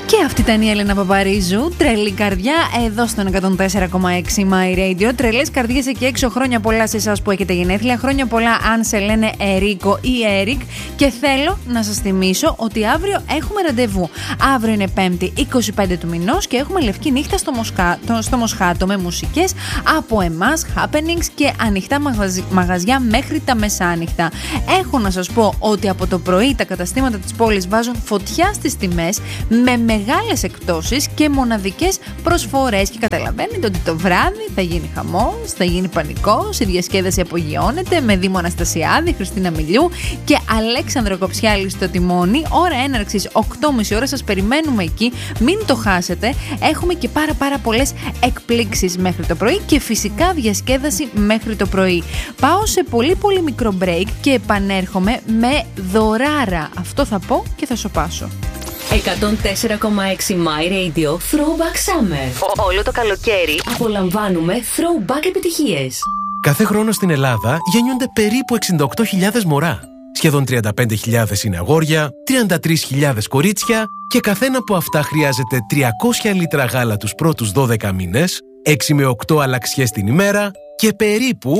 Και αυτή ήταν η Έλενα Παπαρίζου. Τρελή καρδιά εδώ στον 104,6 My Radio. Τρελές καρδιές εκεί έξω. Χρόνια πολλά σε εσάς που έχετε γενέθλια. Χρόνια πολλά αν σε λένε Ερίκο ή Έρικ. Και θέλω να σας θυμίσω ότι αύριο έχουμε ραντεβού. Αύριο είναι 5η 25 του μηνός και έχουμε λευκή νύχτα στο Μοσχάτο με μουσικές από εμάς, happenings και ανοιχτά μαγαζιά μέχρι τα μεσάνυχτα. Έχω να σας πω ότι από το πρωί τα καταστήματα της πόλης βάζουν φωτιά στις τιμές με μεγάλες εκπτώσεις και μοναδικές προσφορές. Και καταλαβαίνετε ότι το βράδυ θα γίνει χαμός, θα γίνει πανικός, η διασκέδαση απογειώνεται με Δήμο Αναστασιάδη, Χριστίνα Μιλιού και Αλέξανδρο Κοψιάλη στο τιμόνι. Ώρα έναρξης 8.30 ώρα, σας περιμένουμε εκεί, μην το χάσετε. Έχουμε και πάρα πολλές εκπλήξεις μέχρι το πρωί και φυσικά διασκέδαση μέχρι το πρωί. Πάω σε πολύ μικρό break και επανέρχομαι με δωράρα. Αυτό θα πω και θα σοπάσω. 104,6 My Radio Throwback Summer. Όλο το καλοκαίρι απολαμβάνουμε throwback επιτυχίες. Κάθε χρόνο στην Ελλάδα γεννιούνται περίπου 68.000 μωρά. Σχεδόν 35.000 είναι αγόρια, 33.000 κορίτσια και καθένα από αυτά χρειάζεται 300 λίτρα γάλα τους πρώτους 12 μήνες, 6 με 8 αλλαξιές την ημέρα και περίπου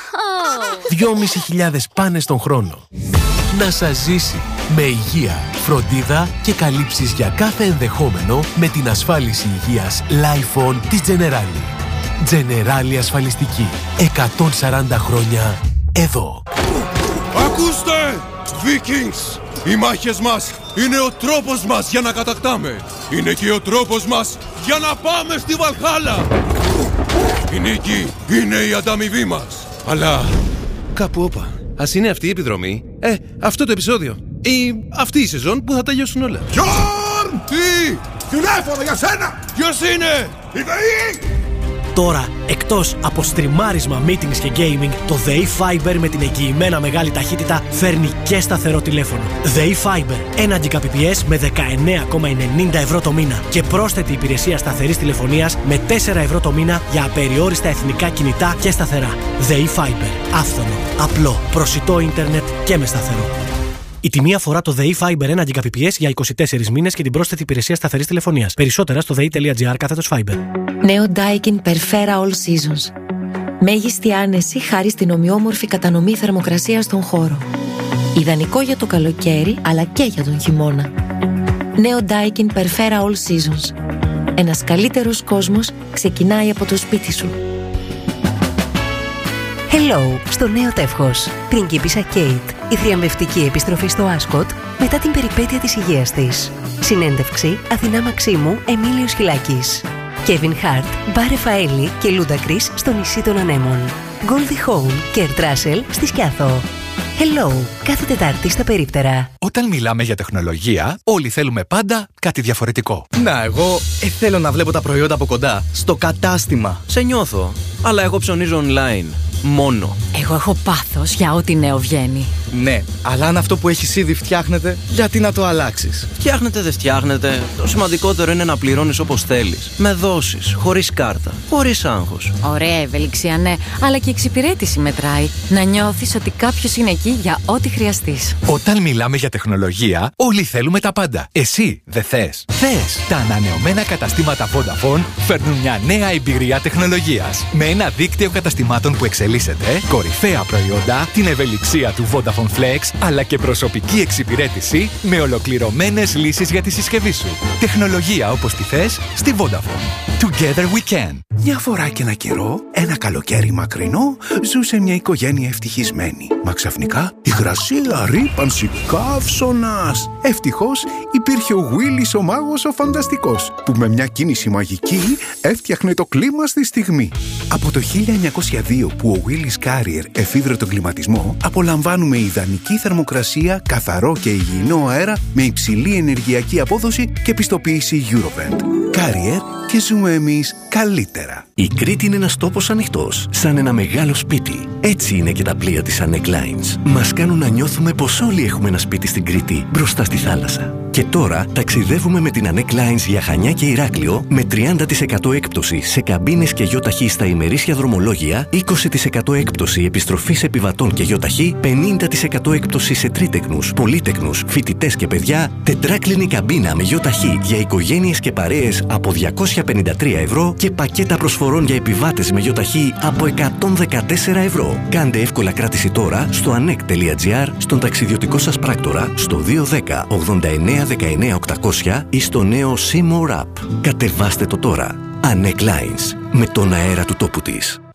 2.500 πάνες τον χρόνο. Να σας ζήσει με υγεία, φροντίδα και καλύψεις για κάθε ενδεχόμενο με την ασφάλιση υγείας Lifon της Generali. Generali ασφαλιστική. 140 χρόνια εδώ. Ακούστε! Vikings! Οι μάχες μας είναι ο τρόπος μας για να κατακτάμε. Είναι και ο τρόπος μας για να πάμε στη Βαλχάλα. Η νίκη είναι η ανταμοιβή μας. Αλλά κάπου όπα. Ας είναι αυτή η επιδρομή, αυτό το επεισόδιο ή αυτή η σεζόν που θα τελειώσουν όλα. Γιόρν! Τι! Τηλέφωνο για σένα! Ποιος είναι? Η ΔΕΗ! Τώρα, εκτός από στριμάρισμα, meetings και gaming, το ΔΕΗ Fiber με την εγγυημένα μεγάλη ταχύτητα φέρνει και σταθερό τηλέφωνο. ΔΕΗ Fiber, 1 Gbps με 19,90 ευρώ το μήνα και πρόσθετη υπηρεσία σταθερής τηλεφωνίας με 4 ευρώ το μήνα για απεριόριστα εθνικά κινητά και σταθερά. ΔΕΗ Fiber, άφθονο, απλό, προσιτό ίντερνετ και με σταθερό. Η τιμή αφορά το ΔΕΗ Fiber 1 Gbps για 24 μήνες και την πρόσθετη υπηρεσία σταθερής τηλεφωνίας. Περισσότερα στο dei.gr/Fiber. Νέο Daikin Perfera All Seasons. Μέγιστη άνεση χάρη στην ομοιόμορφη κατανομή θερμοκρασίας στον χώρο. Ιδανικό για το καλοκαίρι αλλά και για τον χειμώνα. Νέο Daikin Perfera All Seasons. Ένας καλύτερος κόσμος ξεκινάει από το σπίτι σου. Hello στο νέο τεύχος. Πριγκίπισσα Kate, η θριαμβευτική επιστροφή στο Άσκοτ μετά την περιπέτεια της υγείας της. Συνέντευξη Αθηνά Μαξίμου, Εμίλιος Χιλάκης. Κέβιν Χάρτ, Μπάρε Φαέλη και Λούντα Κρίς στο νησί των Ανέμων. Goldie Hawn και Ερτ Ράσελ στη Σκιάθο. Hello, κάθε Τετάρτη στα περίπτερα. Όταν μιλάμε για τεχνολογία, όλοι θέλουμε πάντα κάτι διαφορετικό. Να, εγώ θέλω να βλέπω τα προϊόντα από κοντά, στο κατάστημα. Σε νιώθω, αλλά εγώ ψωνίζω online. Μόνο. Εγώ έχω πάθος για ό,τι νέο βγαίνει. Ναι, αλλά αν αυτό που έχεις ήδη φτιάχνεται, γιατί να το αλλάξεις? Φτιάχνεται, δεν φτιάχνεται. Το σημαντικότερο είναι να πληρώνεις όπως θέλεις. Με δόσεις, χωρίς κάρτα, χωρίς άγχος. Ωραία ευελιξία, ναι, αλλά και εξυπηρέτηση μετράει. Να νιώθεις ότι κάποιος είναι εκεί για ό,τι χρειαστείς. Όταν μιλάμε για τεχνολογία, όλοι θέλουμε τα πάντα. Εσύ δεν θες? Θες! Τα ανανεωμένα καταστήματα Vodafone φέρνουν μια νέα εμπειρία τεχνολογίας. Με ένα δίκτυο καταστημάτων που εξελίσσεται, κορυφαία προϊόντα, την ευελιξία του Vodafone Flex, αλλά και προσωπική εξυπηρέτηση με ολοκληρωμένες λύσεις για τη συσκευή σου. Τεχνολογία όπως τη θες στη Vodafone. Together we can. Μια φορά και ένα καιρό, ένα καλοκαίρι μακρινό, ζούσε μια οικογένεια ευτυχισμένη. Μα ξαφνικά υγρασία, ρύπανση, καύσωνας. Ευτυχώς υπήρχε ο Willis ο μάγος ο φανταστικός, που με μια κίνηση μαγική έφτιαχνε το κλίμα στη στιγμή. Από το 1902 που ο Willis Carrier εφήβρε τον κλιματισμό, απολαμβάνουμε ιδανική θερμοκρασία, καθαρό και υγιεινό αέρα με υψηλή ενεργειακή απόδοση και πιστοποίηση Eurovent. Carrier και ζούμε εμείς καλύτερα. Η Κρήτη είναι ένας τόπος ανοιχτός, σαν ένα μεγάλο σπίτι. Έτσι είναι και τα πλοία της Anec Lines. Μας κάνουν να νιώθουμε πως όλοι έχουμε ένα σπίτι στην Κρήτη, μπροστά στη θάλασσα. Και τώρα ταξιδεύουμε με την ANEC Lines για Χανιά και Ηράκλειο με 30% έκπτωση σε καμπίνες και γιοταχή στα ημερήσια δρομολόγια, 20% έκπτωση επιστροφής επιβατών και γιοταχή, 50% έκπτωση σε τρίτεκνους, πολύτεκνους, φοιτητές και παιδιά, τετράκλινη καμπίνα με γιοταχή για οικογένειες και παρέες από 253 ευρώ και πακέτα προσφορών για επιβάτες με γιοταχή από 114 ευρώ. Κάντε εύκολα κράτηση τώρα στο anek.gr, στον ταξιδιωτικό σας πράκτορα, στο 210 89 19 800 ή στο νέο C More App. Κατεβάστε το τώρα. ANEC Lines, με τον αέρα του τόπου της.